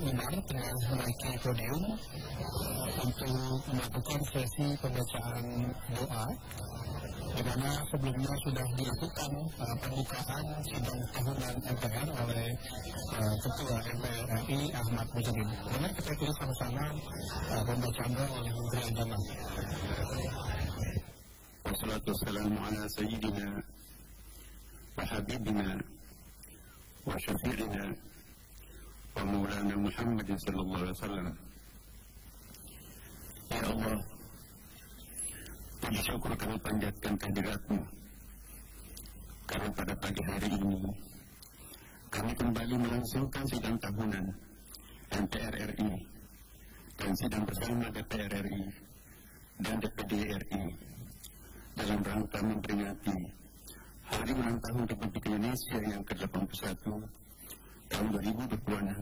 Umar tengah menaiki podium untuk melakukan sesi pembacaan doa, di mana sebelumnya sudah dilakukan pembukaan sidang tahunan MPR oleh Ketua MPR RI Ahmad Muzani. Mari kita ikuti sama-sama pembacaan doa oleh Menteri Agama. Wassalatu wassalamu ala sayyidina wa habibina wa syafi'ina wa maulana Muhammadin sallallahu alaihi wasallam. Ya Allah, puji syukur kami panjatkan kehadirat-Mu karena pada pagi hari ini kami kembali melangsungkan sidang tahunan MPR RI dan sidang bersama DPR RI dan DPD RI dalam rangka memperingati Hari Ulang Tahun Republik Indonesia yang ke-81 tahun 2026.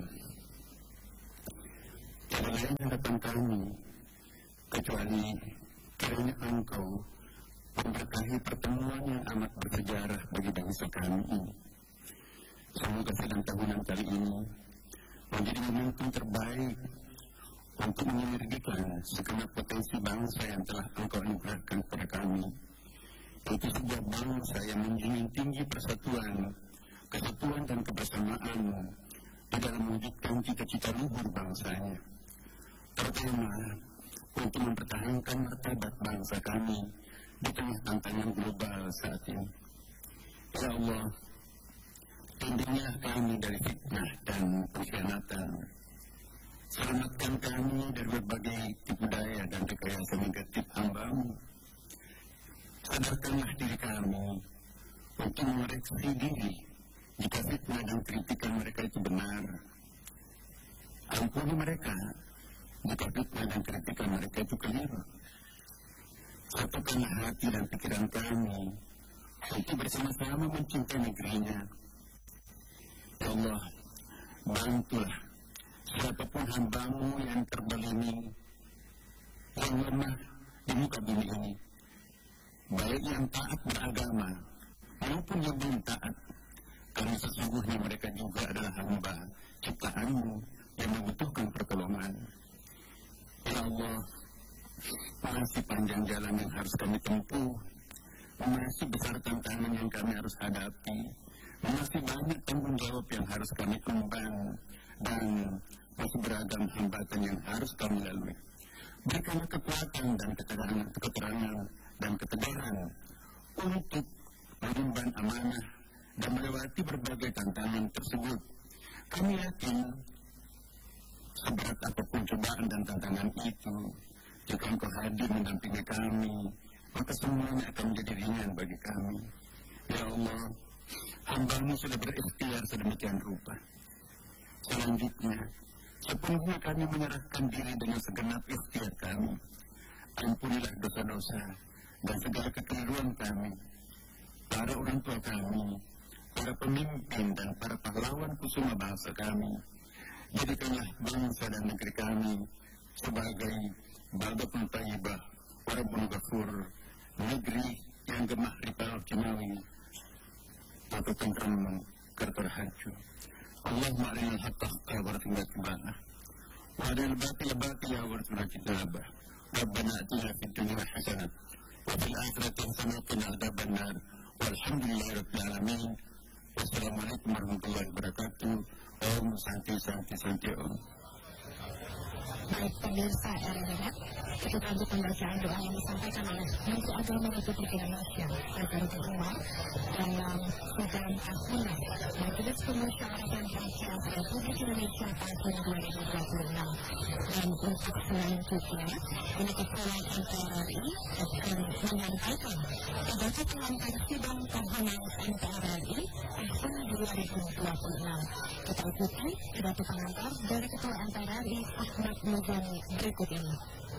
Tiada lain harapan kami kecuali kiranya Engkau memberkahi pertemuan yang amat bersejarah bagi bangsa kami ini. Semoga sidang tahunan kali ini menjadi momentum terbaik untuk menyelergikan segenap potensi bangsa yang telah Engkau anugerahkan kepada kami. Itu sebuah bangsa yang menjunjung tinggi persatuan, kesatuan dan kebersamaan di dalam mewujudkan cita-cita luhur bangsanya. Terutama untuk mempertahankan martabat bangsa kami di tengah tantangan global saat ini. Ya Allah, lindungilah kami dari fitnah dan pengkhianatan. Selamatkan kami dari berbagai tipu daya dan rekayasa negatif hamba-Mu. Sadarkanlah diri kami untuk mengoreksi diri jika fitnah dan kritikan mereka itu benar. Ampuni mereka jika fitnah dan kritikan mereka itu keliru. Satukanlah hati dan pikiran kami untuk bersama-sama mencintai negerinya. Ya Allah, bantulah siapapun hamba-Mu yang terbelenggu, yang lemah di muka bumi ini, baik yang taat beragama maupun yang belum taat, karena sesungguhnya mereka juga adalah hamba ciptaan-Mu yang membutuhkan pertolongan. Ya Allah, masih panjang jalan yang harus kami tempuh, masih besar tantangan yang kami harus hadapi, masih banyak tanggung jawab yang harus kami emban, dan masih beragam hambatan yang harus kami lalui. Berikanlah kekuatan dan keterangan dan ketegaran untuk mengemban amanah dan melewati berbagai tantangan tersebut. Kami yakin seberat apapun cobaan dan tantangan itu, jika Engkau hadir mendampingi kami, maka semuanya akan menjadi ringan bagi kami. Ya Allah, hamba-Mu sudah berikhtiar sedemikian rupa. Selanjutnya, sepenuhnya kami menyerahkan diri dengan segenap ikhtiar kami. Ampunilah dosa-dosa dan segala kekeliruan kami, para orang tua kami, para pemimpin dan para pahlawan kusuma bangsa kami. Jadikanlah bangsa dan negeri kami sebagai baldatun thayyibah, warabun ghafur, negeri yang gemah ripal kinawi atau tentram kerterhaju. Allahumma arinal haqqa haqqa warzuqna ittiba'ah wa arinal batila batila warzuqna ijtinabah. Rabbana atina fid dunya hasanah wa fil akhirati hasanah wa qina adzabannar. Walhamdulillahi rabbil alamin. Wassalamualaikum warahmatullahi wabarakatuh. Om Santi Santi Santi Om. Baik pemirsa RRI, kita lanjut pembacaan doa yang disampaikan oleh Menteri Agama Republik Indonesia Nahdlatul Umar dalam sidang tahunan Majelis Pemusyawaratan Rakyat Republik Indonesia tahun 2026. Dan untuk selanjutnya, ini Ketua MPR RI akan menyampaikan pidato pengantar sidang tahunan MPR RI tahun 2026. Kita ikuti pidato pengantar dari Ketua MPR RI Ahmad Muzani berikut ini.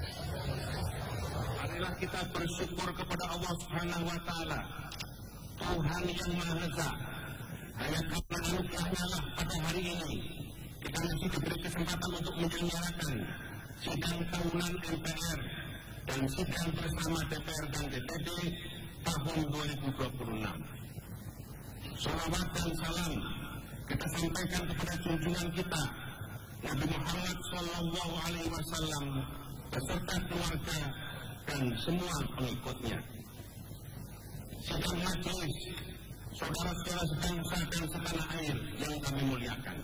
Marilah kita bersyukur kepada Allah Subhanahu wa Ta'ala, Tuhan yang Maha Esa. Hanya karena anugerahnya lah pada hari ini kita masih diberi kesempatan untuk menyelenggarakan sidang tahunan MPR dan sidang bersama DPR dan DPD tahun 2026. Salawat dan salam kita sampaikan kepada junjungan kita Nabi Muhammad Sallallahu Alaihi Wasallam beserta keluarga dan semua pengikutnya. Sidang majelis, saudara-saudara sebangsa dan setanah air yang kami muliakan.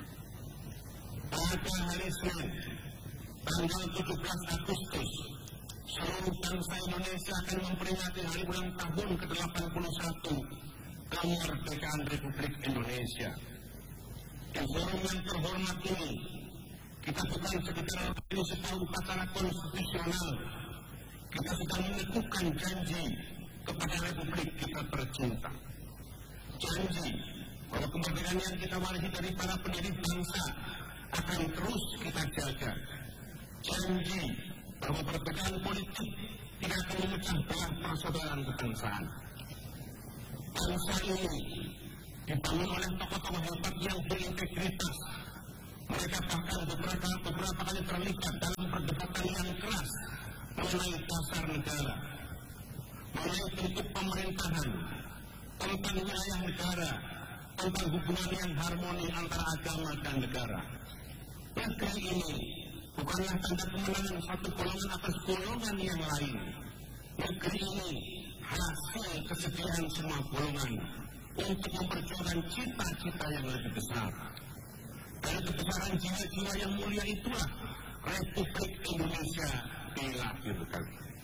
Pada hari Senin, tanggal 17 Agustus, seluruh bangsa Indonesia akan memperingati hari ulang tahun ke-81 kemerdekaan Republik Indonesia. Di forum yang terhormat ini, kita bukan sekedar ini sebuah upacara konstitusional. Kita sedang menegurkan janji kepada Republik kita tercinta. Janji bahwa kemerdekaan yang kita warisi dari para pendiri bangsa akan terus kita jaga. Janji bahwa perbedaan politik tidak akan memecah belah persaudaraan kebangsaan. Bangsa ini dibangun oleh tokoh-tokoh hebat yang berintegritas. Mereka bahkan beberapa kali terlibat dalam perdebatan yang keras mengenai dasar negara, mengenai bentuk pemerintahan, tentang wilayah negara, tentang hubungan yang harmoni antara agama dan negara. Negeri ini bukanlah tanda kemenangan satu golongan atas golongan yang lain. Negeri ini hasil kesediaan semua golongan untuk memperjuangkan cita-cita yang lebih besar. Dari kebesaran jiwa-jiwa yang mulia itulah Republik Indonesia dilahirkan.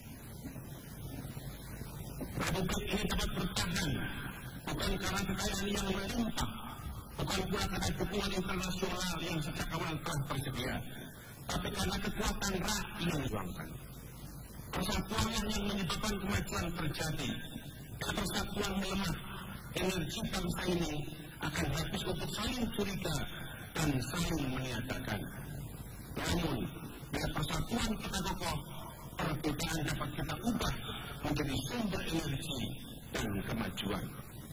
Republik ini dapat bertahan bukan karena kekayaan yang melimpah, bukan pula karena dukungan internasional yang sejak awal telah tersedia, tapi karena kekuatan rakyat bangsa. Persatuan yang menyebabkan kemajuan terjadi. Persatuan melemah, energi bangsa ini akan habis untuk saling curiga dan saling meniadakan. Namun, bila persatuan kita kokoh, perbedaan dapat kita ubah menjadi sumber energi dan kemajuan.